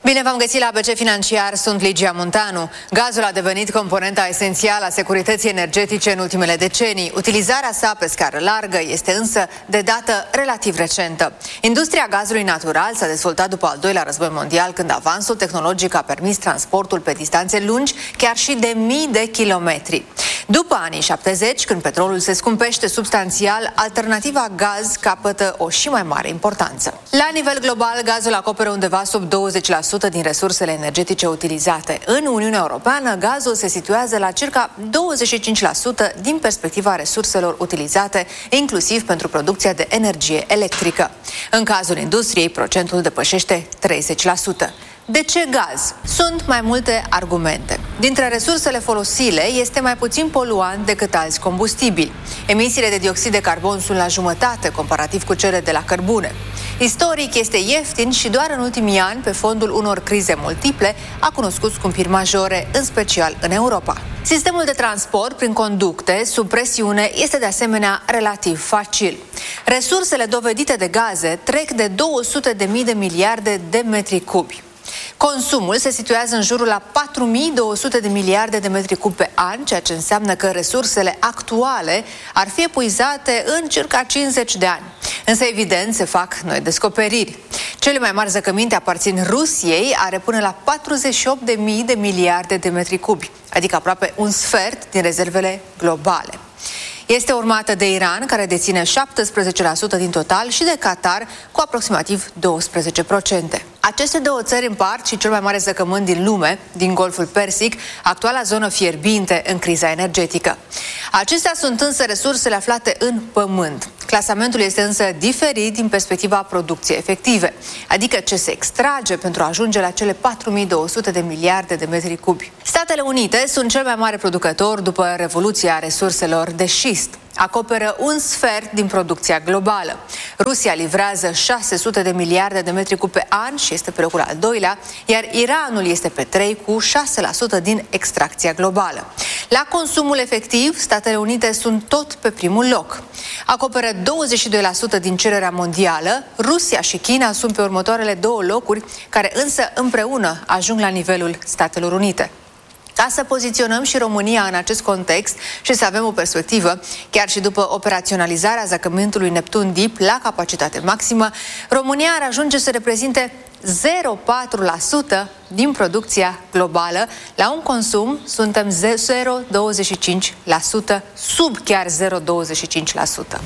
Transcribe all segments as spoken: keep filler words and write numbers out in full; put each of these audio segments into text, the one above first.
Bine v-am găsit la A B C Financiar, sunt Ligia Muntanu. Gazul a devenit componenta esențială a securității energetice în ultimele decenii. Utilizarea sa pe scară largă este însă de dată relativ recentă. Industria gazului natural s-a dezvoltat după al doilea război mondial, când avansul tehnologic a permis transportul pe distanțe lungi, chiar și de mii de kilometri. După anii șaptezeci, când petrolul se scumpește substanțial, alternativa gaz capătă o și mai mare importanță. La nivel global, gazul acoperă undeva sub douăzeci la sută din resursele energetice utilizate. În Uniunea Europeană, gazul se situează la circa douăzeci și cinci la sută din perspectiva resurselor utilizate, inclusiv pentru producția de energie electrică. În cazul industriei, procentul depășește treizeci la sută. De ce gaz? Sunt mai multe argumente. Dintre resursele folosile, este mai puțin poluant decât alți combustibili. Emisiile de dioxid de carbon sunt la jumătate comparativ cu cele de la cărbune. Istoric, este ieftin și doar în ultimii ani, pe fondul unor crize multiple, a cunoscut scumpiri majore, în special în Europa. Sistemul de transport prin conducte sub presiune este de asemenea relativ facil. Resursele dovedite de gaze trec de două sute de mii de miliarde de metri cubi. Consumul se situează în jurul la patru mii două sute de miliarde de metri cub pe an, ceea ce înseamnă că resursele actuale ar fi epuizate în circa cincizeci de ani. Însă, evident, se fac noi descoperiri. Cele mai mari zăcăminte aparțin Rusiei, are până la patruzeci și opt de mii de miliarde de metri cubi, adică aproape un sfert din rezervele globale. Este urmată de Iran, care deține șaptesprezece la sută din total, și de Qatar, cu aproximativ douăsprezece la sută. Aceste două țări împart și cel mai mare zăcământ din lume, din Golful Persic, actuala zonă fierbinte în criza energetică. Acestea sunt însă resursele aflate în pământ. Clasamentul este însă diferit din perspectiva producției efective, adică ce se extrage pentru a ajunge la cele patru mii două sute de miliarde de metri cubi. Statele Unite sunt cel mai mare producător după revoluția resurselor de șist. Acoperă un sfert din producția globală. Rusia livrează șase sute de miliarde de metri cubi pe an și este pe locul al doilea, iar Iranul este pe trei cu șase la sută din extracția globală. La consumul efectiv, Statele Unite sunt tot pe primul loc. Acoperă douăzeci și doi la sută din cererea mondială, Rusia și China sunt pe următoarele două locuri, care însă împreună ajung la nivelul Statelor Unite. Ca să poziționăm și România în acest context și să avem o perspectivă, chiar și după operaționalizarea zăcământului Neptun Deep la capacitate maximă, România ar ajunge să reprezinte zero virgulă patru la sută din producția globală. La un consum suntem zero virgulă douăzeci și cinci la sută, sub chiar zero virgulă douăzeci și cinci la sută.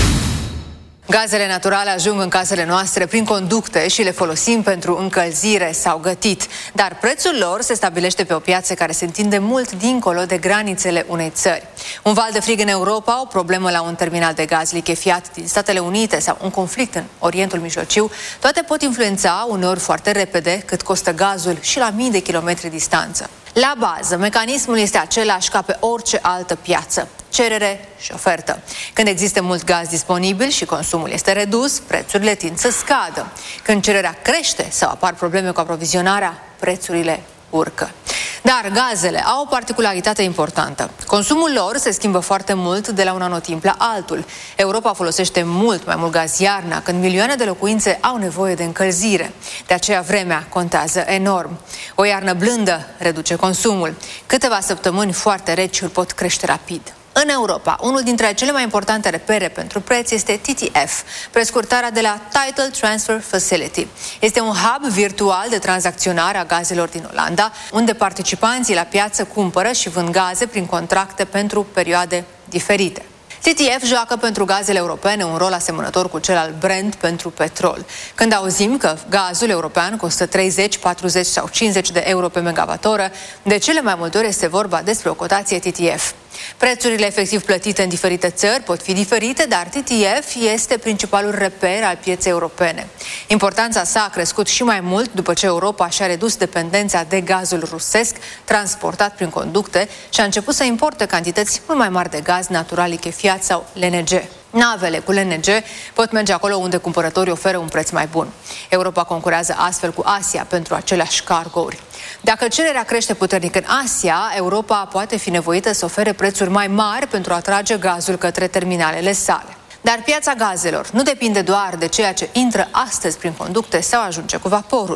Gazele naturale ajung în casele noastre prin conducte și le folosim pentru încălzire sau gătit, dar prețul lor se stabilește pe o piață care se întinde mult dincolo de granițele unei țări. Un val de frig în Europa, o problemă la un terminal de gaz lichefiat din Statele Unite sau un conflict în Orientul Mijlociu, toate pot influența uneori foarte repede cât costă gazul și la mii de kilometri distanță. La bază, mecanismul este același ca pe orice altă piață: cerere și ofertă. Când există mult gaz disponibil și consumul este redus, prețurile tind să scadă. Când cererea crește sau apar probleme cu aprovizionarea, prețurile urcă. Dar gazele au o particularitate importantă. Consumul lor se schimbă foarte mult de la un anotimp la altul. Europa folosește mult mai mult gaz iarna, când milioane de locuințe au nevoie de încălzire. De aceea vremea contează enorm. O iarnă blândă reduce consumul. Câteva săptămâni foarte reci îl pot crește rapid. În Europa, unul dintre cele mai importante repere pentru preț este T T F, prescurtarea de la Title Transfer Facility. Este un hub virtual de tranzacționare a gazelor din Olanda, unde participanții la piață cumpără și vând gaze prin contracte pentru perioade diferite. T T F joacă pentru gazele europene un rol asemănător cu cel al Brent pentru petrol. Când auzim că gazul european costă treizeci, patruzeci sau cincizeci de euro pe megawattoră, de cele mai multe ori este vorba despre o cotație T T F. Prețurile efectiv plătite în diferite țări pot fi diferite, dar T T F este principalul reper al pieței europene. Importanța sa a crescut și mai mult după ce Europa și-a redus dependența de gazul rusesc transportat prin conducte și a început să importe cantități mult mai mari de gaz natural lichefiat sau L N G. Navele cu L N G pot merge acolo unde cumpărătorii oferă un preț mai bun. Europa concurează astfel cu Asia pentru aceleași cargouri. Dacă cererea crește puternic în Asia, Europa poate fi nevoită să ofere prețuri mai mari pentru a atrage gazul către terminalele sale. Dar piața gazelor nu depinde doar de ceea ce intră astăzi prin conducte sau ajunge cu vaporul.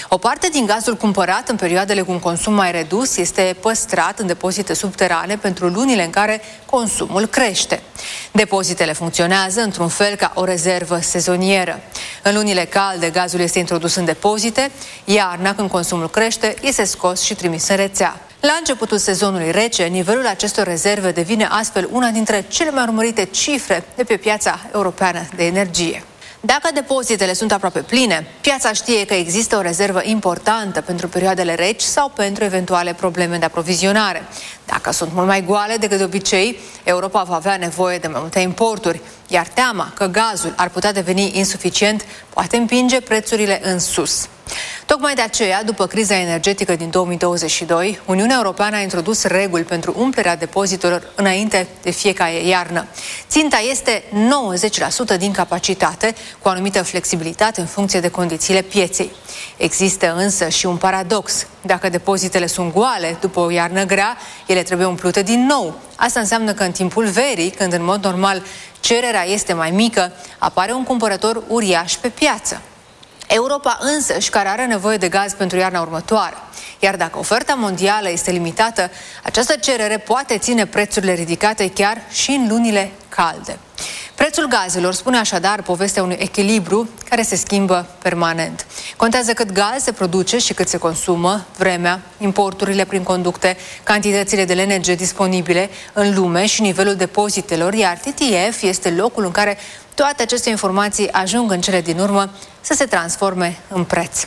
O parte din gazul cumpărat în perioadele cu un consum mai redus este păstrat în depozite subterane pentru lunile în care consumul crește. Depozitele funcționează într-un fel ca o rezervă sezonieră. În lunile calde, gazul este introdus în depozite, iarna, când consumul crește, este scos și trimis în rețea. La începutul sezonului rece, nivelul acestor rezerve devine astfel una dintre cele mai urmărite cifre de pe piața europeană de energie. Dacă depozitele sunt aproape pline, piața știe că există o rezervă importantă pentru perioadele reci sau pentru eventuale probleme de aprovizionare. Dacă sunt mult mai goale decât de obicei, Europa va avea nevoie de mai multe importuri, iar teama că gazul ar putea deveni insuficient poate împinge prețurile în sus. Tocmai de aceea, după criza energetică din două mii douăzeci și doi, Uniunea Europeană a introdus reguli pentru umplerea depozitelor înainte de fiecare iarnă. Ținta este nouăzeci la sută din capacitate, cu o anumită flexibilitate în funcție de condițiile pieței. Există însă și un paradox. Dacă depozitele sunt goale după o iarnă grea, ele trebuie umplute din nou. Asta înseamnă că în timpul verii, când în mod normal cererea este mai mică, apare un cumpărător uriaș pe piață. Europa însăși, care are nevoie de gaz pentru iarna următoare. Iar dacă oferta mondială este limitată, această cerere poate ține prețurile ridicate chiar și în lunile calde. Prețul gazelor spune așadar povestea unui echilibru care se schimbă permanent. Contează cât gaz se produce și cât se consumă, vremea, importurile prin conducte, cantitățile de L N G disponibile în lume și nivelul depozitelor, iar T T F este locul în care toate aceste informații ajung în cele din urmă să se transforme în preț.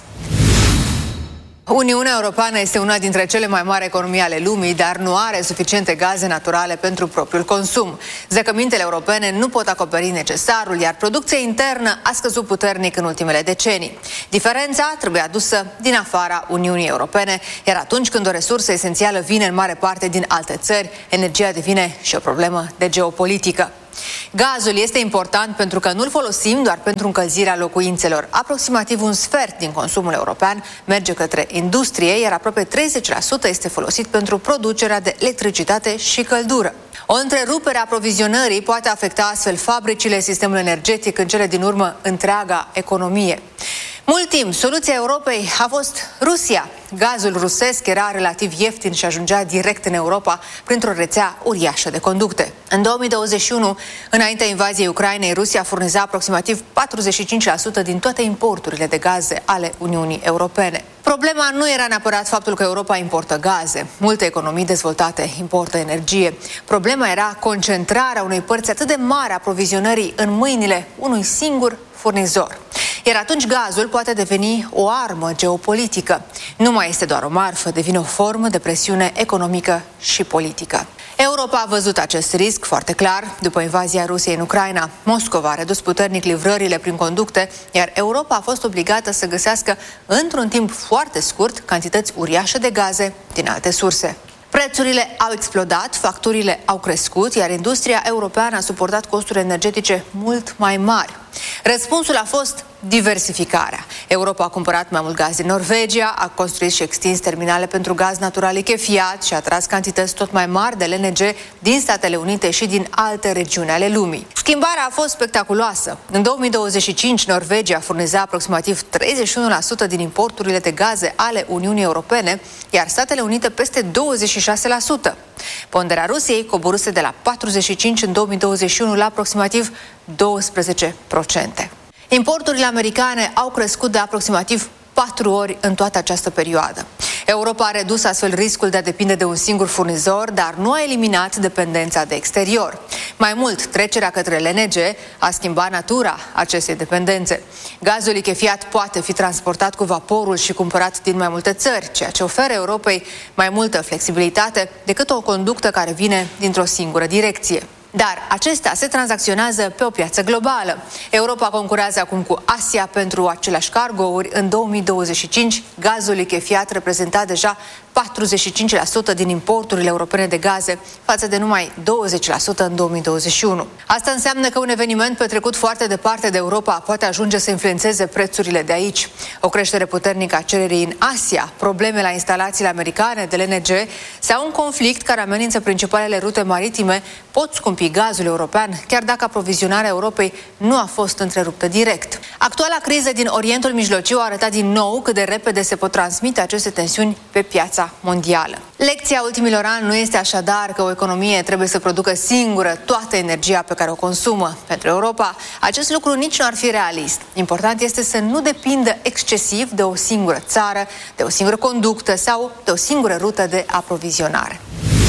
Uniunea Europeană este una dintre cele mai mari economii ale lumii, dar nu are suficiente gaze naturale pentru propriul consum. Zăcămintele europene nu pot acoperi necesarul, iar producția internă a scăzut puternic în ultimele decenii. Diferența trebuie adusă din afara Uniunii Europene, iar atunci când o resursă esențială vine în mare parte din alte țări, energia devine și o problemă de geopolitică. Gazul este important pentru că nu-l folosim doar pentru încălzirea locuințelor. Aproximativ un sfert din consumul european merge către industrie, iar aproape treizeci la sută este folosit pentru producerea de electricitate și căldură. O întrerupere a aprovizionării poate afecta astfel fabricile, sistemul energetic, în cele din urmă întreaga economie. Mult timp, soluția Europei a fost Rusia. Gazul rusesc era relativ ieftin și ajungea direct în Europa printr-o rețea uriașă de conducte. În două mii douăzeci și unu, înaintea invaziei Ucrainei, Rusia furniza aproximativ patruzeci și cinci la sută din toate importurile de gaze ale Uniunii Europene. Problema nu era neapărat faptul că Europa importă gaze. Multe economii dezvoltate importă energie. Problema era concentrarea unei părți atât de mari a aprovizionării în mâinile unui singur furnizor. Iar atunci gazul poate deveni o armă geopolitică. Nu mai este doar o marfă, devine o formă de presiune economică și politică. Europa a văzut acest risc foarte clar după invazia Rusiei în Ucraina. Moscova a redus puternic livrările prin conducte, iar Europa a fost obligată să găsească într-un timp foarte scurt cantități uriașe de gaze din alte surse. Prețurile au explodat, facturile au crescut, iar industria europeană a suportat costuri energetice mult mai mari. Răspunsul a fost diversificarea. Europa a cumpărat mai mult gaz din Norvegia, a construit și extins terminale pentru gaz natural lichefiat și a tras cantități tot mai mari de L N G din Statele Unite și din alte regiuni ale lumii. Schimbarea a fost spectaculoasă. În două mii douăzeci și cinci, Norvegia furniza aproximativ treizeci și unu la sută din importurile de gaze ale Uniunii Europene, iar Statele Unite peste douăzeci și șase la sută. Ponderea Rusiei coborâse de la patruzeci și cinci în două mii douăzeci și unu la aproximativ douăsprezece la sută. Importurile americane au crescut de aproximativ patru ori în toată această perioadă. Europa a redus astfel riscul de a depinde de un singur furnizor, dar nu a eliminat dependența de exterior. Mai mult, trecerea către L N G a schimbat natura acestei dependențe. Gazul lichefiat poate fi transportat cu vaporul și cumpărat din mai multe țări, ceea ce oferă Europei mai multă flexibilitate decât o conductă care vine dintr-o singură direcție. Dar acesta se tranzacționează pe o piață globală. Europa concurează acum cu Asia pentru aceleași cargouri. În două mii douăzeci și cinci, gazul lichefiat reprezenta deja patruzeci și cinci la sută din importurile europene de gaze, față de numai douăzeci la sută în două mii douăzeci și unu. Asta înseamnă că un eveniment petrecut foarte departe de Europa poate ajunge să influențeze prețurile de aici. O creștere puternică a cererii în Asia, probleme la instalațiile americane de L N G sau un conflict care amenință principalele rute maritime pot scumpi gazul european, chiar dacă aprovizionarea Europei nu a fost întreruptă direct. Actuala criză din Orientul Mijlociu a arătat din nou cât de repede se pot transmite aceste tensiuni pe piața mondială. Lecția ultimilor ani nu este așadar că o economie trebuie să producă singură toată energia pe care o consumă. Pentru Europa, acest lucru nici nu ar fi realist. Important este să nu depindă excesiv de o singură țară, de o singură conductă sau de o singură rută de aprovizionare.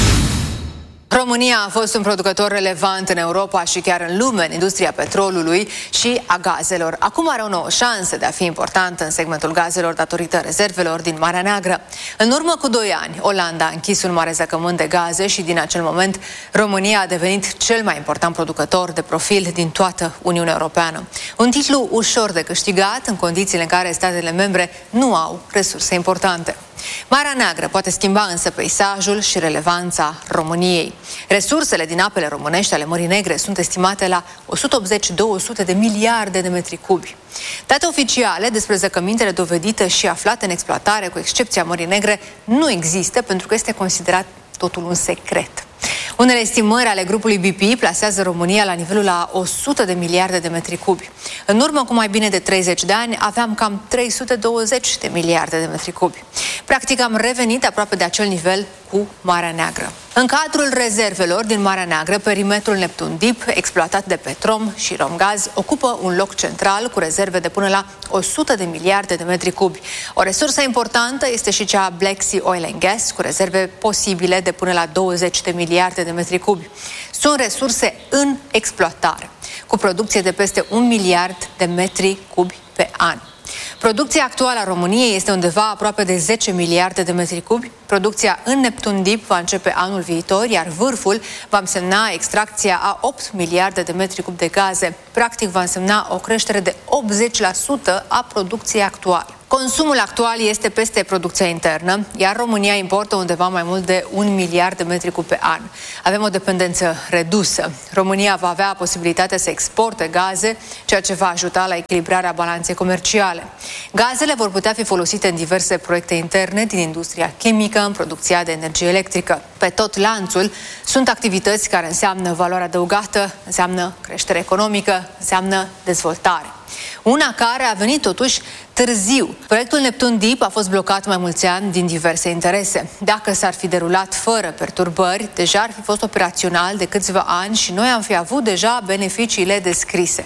România a fost un producător relevant în Europa și chiar în lume, în industria petrolului și a gazelor. Acum are o nouă șansă de a fi importantă în segmentul gazelor datorită rezervelor din Marea Neagră. În urmă cu doi ani, Olanda a închis un mare zăcământ de gaze și din acel moment România a devenit cel mai important producător de profil din toată Uniunea Europeană. Un titlu ușor de câștigat în condițiile în care statele membre nu au resurse importante. Marea Neagră poate schimba însă peisajul și relevanța României. Resursele din apele românești ale Mării Negre sunt estimate la o sută optzeci - două sute de miliarde de metri cubi. Date oficiale despre zăcămintele dovedite și aflate în exploatare, cu excepția Mării Negre, nu există pentru că este considerat totul un secret. Unele estimări ale grupului B P plasează România la nivelul la o sută de miliarde de metri cubi. În urmă cu mai bine de treizeci de ani aveam cam trei sute douăzeci de miliarde de metri cubi. Practic am revenit aproape de acel nivel cu Marea Neagră. În cadrul rezervelor din Marea Neagră, perimetrul Neptun Deep, exploatat de Petrom și Romgaz, ocupă un loc central cu rezerve de până la o sută de miliarde de metri cubi. O resursă importantă este și cea a Black Sea Oil and Gas, cu rezerve posibile de până la douăzeci de miliarde de metri cubi. Sunt resurse în exploatare, cu producție de peste un miliard de metri cubi pe an. Producția actuală a României este undeva aproape de zece miliarde de metri cubi. Producția în Neptun Deep va începe anul viitor, iar vârful va însemna extracția a opt miliarde de metri cubi de gaze. Practic va însemna o creștere de optzeci la sută a producției actuale. Consumul actual este peste producția internă, iar România importă undeva mai mult de un miliard de metri cubi pe an. Avem o dependență redusă. România va avea posibilitatea să exporte gaze, ceea ce va ajuta la echilibrarea balanței comerciale. Gazele vor putea fi folosite în diverse proiecte interne din industria chimică, în producția de energie electrică. Pe tot lanțul sunt activități care înseamnă valoare adăugată, înseamnă creștere economică, înseamnă dezvoltare. Una care a venit totuși târziu. Proiectul Neptun Deep a fost blocat mai mulți ani din diverse interese. Dacă s-ar fi derulat fără perturbări, deja ar fi fost operațional de câțiva ani și noi am fi avut deja beneficiile descrise.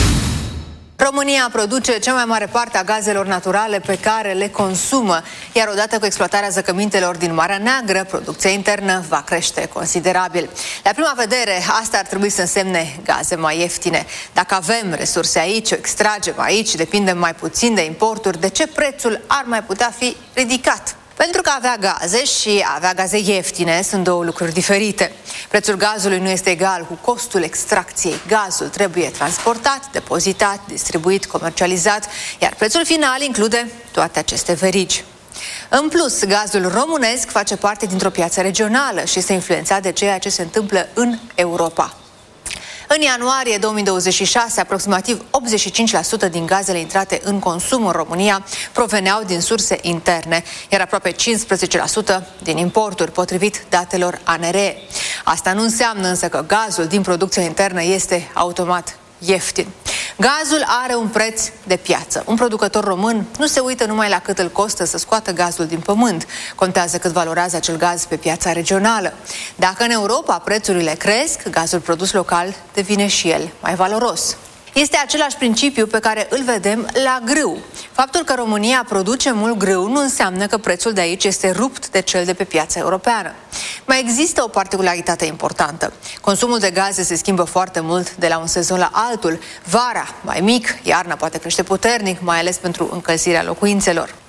România produce cea mai mare parte a gazelor naturale pe care le consumă, iar odată cu exploatarea zăcămintelor din Marea Neagră, producția internă va crește considerabil. La prima vedere, asta ar trebui să însemne gaze mai ieftine. Dacă avem resurse aici, o extragem aici, depindem mai puțin de importuri, de ce prețul ar mai putea fi ridicat? Pentru că avea gaze și avea gaze ieftine sunt două lucruri diferite. Prețul gazului nu este egal cu costul extracției. Gazul trebuie transportat, depozitat, distribuit, comercializat, iar prețul final include toate aceste verigi. În plus, gazul românesc face parte dintr-o piață regională și este influențat de ceea ce se întâmplă în Europa. În ianuarie două mii douăzeci și șase, aproximativ optzeci și cinci la sută din gazele intrate în consum în România proveneau din surse interne, iar aproape cincisprezece la sută din importuri, potrivit datelor A N R E. Asta nu înseamnă însă că gazul din producția internă este automat ieftin. Gazul are un preț de piață. Un producător român nu se uită numai la cât îl costă să scoată gazul din pământ. Contează cât valorează acel gaz pe piața regională. Dacă în Europa prețurile cresc, gazul produs local devine și el mai valoros. Este același principiu pe care îl vedem la grâu. Faptul că România produce mult grâu nu înseamnă că prețul de aici este rupt de cel de pe piața europeană. Mai există o particularitate importantă. Consumul de gaze se schimbă foarte mult de la un sezon la altul. Vara mai mic, iarna poate crește puternic, mai ales pentru încălzirea locuințelor.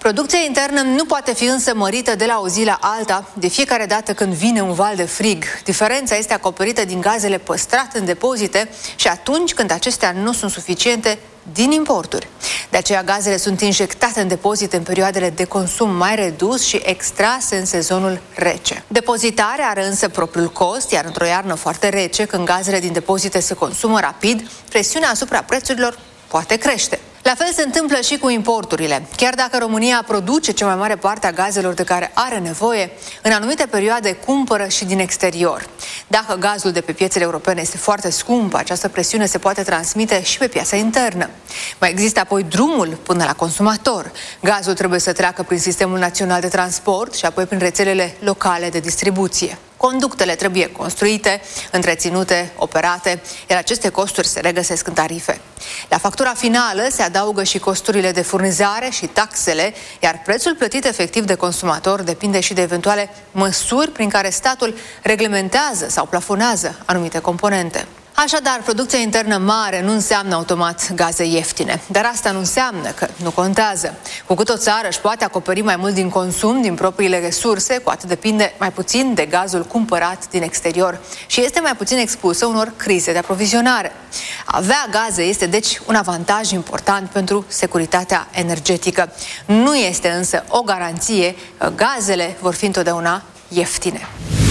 Producția internă nu poate fi însă mărită de la o zi la alta, de fiecare dată când vine un val de frig. Diferența este acoperită din gazele păstrate în depozite și atunci când acestea nu sunt suficiente, din importuri. De aceea gazele sunt injectate în depozite în perioadele de consum mai redus și extrase în sezonul rece. Depozitarea are însă propriul cost, iar într-o iarnă foarte rece, când gazele din depozite se consumă rapid, presiunea asupra prețurilor poate crește. La fel se întâmplă și cu importurile. Chiar dacă România produce cea mai mare parte a gazelor de care are nevoie, în anumite perioade cumpără și din exterior. Dacă gazul de pe piețele europene este foarte scump, această presiune se poate transmite și pe piața internă. Mai există apoi drumul până la consumator. Gazul trebuie să treacă prin sistemul național de transport și apoi prin rețelele locale de distribuție. Conductele trebuie construite, întreținute, operate, iar aceste costuri se regăsesc în tarife. La factura finală se adaugă și costurile de furnizare și taxele, iar prețul plătit efectiv de consumator depinde și de eventuale măsuri prin care statul reglementează sau plafonează anumite componente. Așadar, producția internă mare nu înseamnă automat gaze ieftine, dar asta nu înseamnă că nu contează. Cu cât o țară își poate acoperi mai mult din consum, din propriile resurse, cu atât depinde mai puțin de gazul cumpărat din exterior și este mai puțin expusă unor crize de aprovizionare. Avea gaze este deci un avantaj important pentru securitatea energetică. Nu este însă o garanție că gazele vor fi întotdeauna ieftine.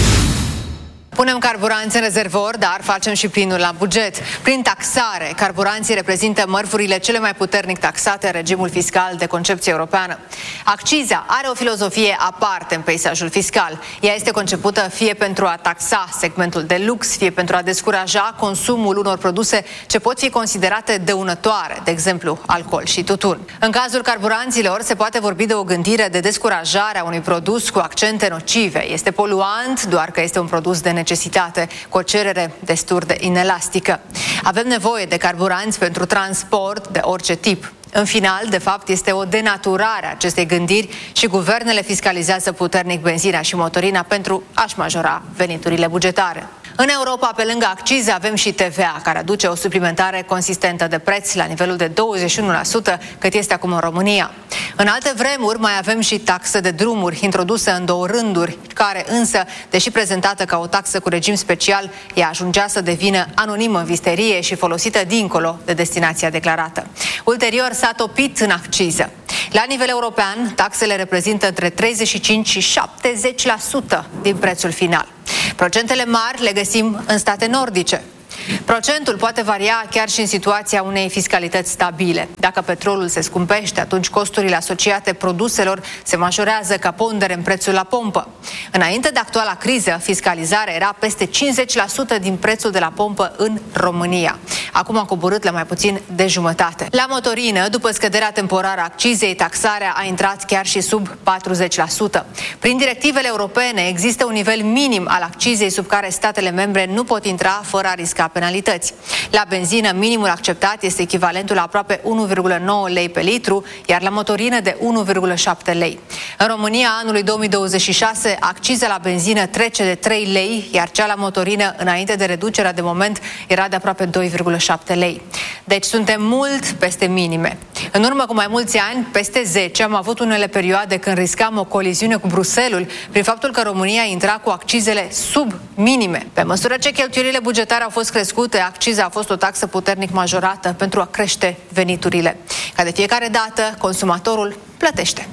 Punem carburanți în rezervor, dar facem și plinul la buget. Prin taxare, carburanții reprezintă mărfurile cele mai puternic taxate în regimul fiscal de concepție europeană. Acciza are o filozofie aparte în peisajul fiscal. Ea este concepută fie pentru a taxa segmentul de lux, fie pentru a descuraja consumul unor produse ce pot fi considerate dăunătoare, de exemplu alcool și tutun. În cazul carburanților se poate vorbi de o gândire de descurajare a unui produs cu accente nocive. Este poluant doar că este un produs de necesitate, cu o cerere destul de inelastică. Avem nevoie de carburanți pentru transport de orice tip. În final, de fapt, este o denaturare a acestei gândiri și guvernele fiscalizează puternic benzina și motorina pentru a-și majora veniturile bugetare. În Europa, pe lângă accize, avem și T V A, care aduce o suplimentare consistentă de preț la nivelul de douăzeci și unu la sută, cât este acum în România. În alte vremuri mai avem și taxă de drumuri, introdusă în două rânduri, care însă, deși prezentată ca o taxă cu regim special, ea ajungea să devină anonimă în visterie și folosită dincolo de destinația declarată. Ulterior s-a topit în acciză. La nivel european, taxele reprezintă între treizeci și cinci și șaptezeci la sută din prețul final. Procentele mari le găsim în state nordice. Procentul poate varia chiar și în situația unei fiscalități stabile. Dacă petrolul se scumpește, atunci costurile asociate produselor se majorează ca pondere în prețul la pompă. Înainte de actuala criză, fiscalizarea era peste cincizeci la sută din prețul de la pompă în România. Acum a coborât la mai puțin de jumătate. La motorină, după scăderea temporară a accizei, taxarea a intrat chiar și sub patruzeci la sută. Prin directivele europene există un nivel minim al accizei sub care statele membre nu pot intra fără a risca penalități. La benzină, minimul acceptat este echivalentul la aproape unu virgulă nouă lei pe litru, iar la motorină de unu virgulă șapte lei. În România, anului două mii douăzeci și șase, acciza la benzină trece de trei lei, iar cea la motorină, înainte de reducerea de moment, era de aproape doi virgulă șapte lei. Deci suntem mult peste minime. În urmă cu mai mulți ani, peste zece, am avut unele perioade când riscam o coliziune cu Bruxelles prin faptul că România intra cu accizele sub minime. Pe măsură ce cheltuielile bugetare au fost crescute, acciza a fost o taxă puternic majorată pentru a crește veniturile. Ca de fiecare dată, consumatorul plătește.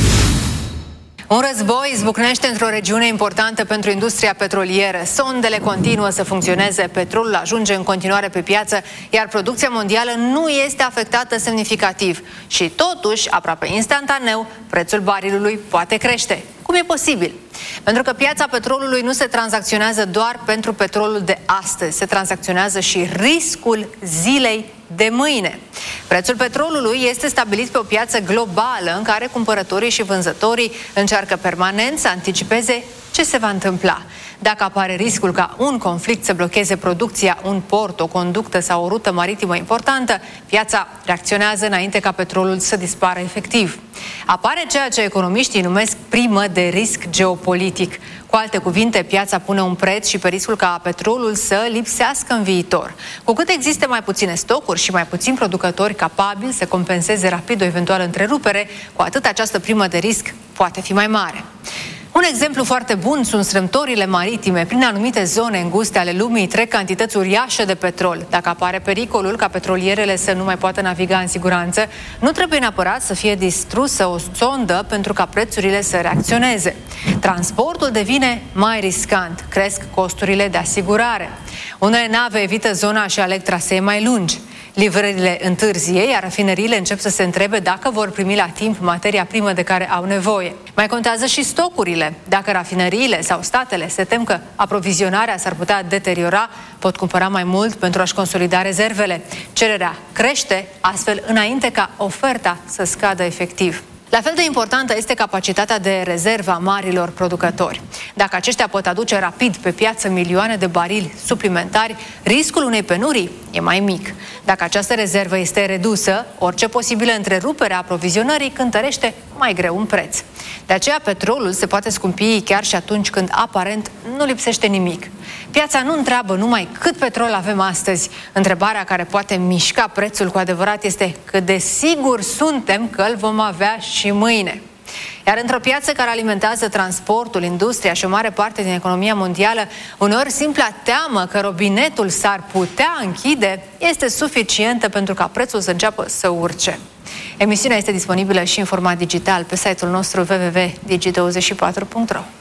Un război izbucnește într-o regiune importantă pentru industria petrolieră. Sondele continuă să funcționeze, petrolul ajunge în continuare pe piață, iar producția mondială nu este afectată semnificativ. Și totuși, aproape instantaneu, prețul barilului poate crește. Cum e posibil? Pentru că piața petrolului nu se tranzacționează doar pentru petrolul de astăzi, se tranzacționează și riscul zilei de mâine. Prețul petrolului este stabilit pe o piață globală în care cumpărătorii și vânzătorii încearcă permanent să anticipeze ce se va întâmpla. Dacă apare riscul ca un conflict să blocheze producția, un port, o conductă sau o rută maritimă importantă, piața reacționează înainte ca petrolul să dispară efectiv. Apare ceea ce economiștii numesc primă de risc geopolitic. Cu alte cuvinte, piața pune un preț și pe riscul ca petrolul să lipsească în viitor. Cu cât există mai puține stocuri și mai puțini producători capabili să compenseze rapid o eventuală întrerupere, cu atât această primă de risc poate fi mai mare. Un exemplu foarte bun sunt strâmtorile maritime. Prin anumite zone înguste ale lumii trec cantități uriașe de petrol. Dacă apare pericolul ca petrolierele să nu mai poată naviga în siguranță, nu trebuie neapărat să fie distrusă o sondă pentru ca prețurile să reacționeze. Transportul devine mai riscant, cresc costurile de asigurare. Unele nave evită zona și aleg trasee mai lungi. Livrările întârzie, iar rafineriile încep să se întrebe dacă vor primi la timp materia primă de care au nevoie. Mai contează și stocurile. Dacă rafineriile sau statele se tem că aprovizionarea s-ar putea deteriora, pot cumpăra mai mult pentru a-și consolida rezervele. Cererea crește, astfel înainte ca oferta să scadă efectiv. La fel de importantă este capacitatea de rezervă a marilor producători. Dacă aceștia pot aduce rapid pe piață milioane de barili suplimentari, riscul unei penurii e mai mic. Dacă această rezervă este redusă, orice posibilă întrerupere a aprovizionării cântărește mai greu un preț. De aceea petrolul se poate scumpi chiar și atunci când aparent nu lipsește nimic. Piața nu întreabă numai cât petrol avem astăzi. Întrebarea care poate mișca prețul cu adevărat este cât de sigur suntem că îl vom avea și mâine. Iar într-o piață care alimentează transportul, industria și o mare parte din economia mondială, uneori simpla teamă că robinetul s-ar putea închide este suficientă pentru ca prețul să înceapă să urce. Emisiunea este disponibilă și în format digital pe site-ul nostru w w w punct digi douăzeci și patru punct ro.